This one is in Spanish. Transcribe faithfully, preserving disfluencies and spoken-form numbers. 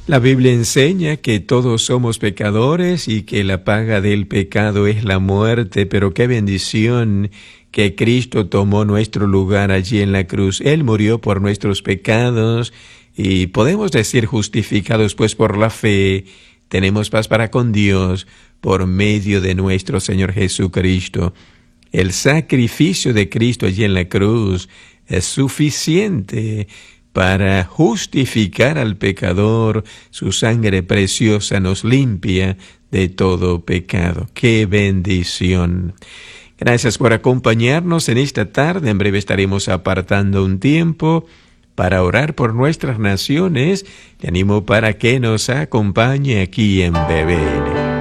La Biblia enseña que todos somos pecadores y que la paga del pecado es la muerte, pero qué bendición que Cristo tomó nuestro lugar allí en la cruz. Él murió por nuestros pecados y podemos decir justificados, pues por la fe tenemos paz para con Dios por medio de nuestro Señor Jesucristo. El sacrificio de Cristo allí en la cruz es suficiente para justificar al pecador. Su sangre preciosa nos limpia de todo pecado. ¡Qué bendición! Gracias por acompañarnos en esta tarde. En breve estaremos apartando un tiempo para orar por nuestras naciones. Te animo para que nos acompañe aquí en B B N.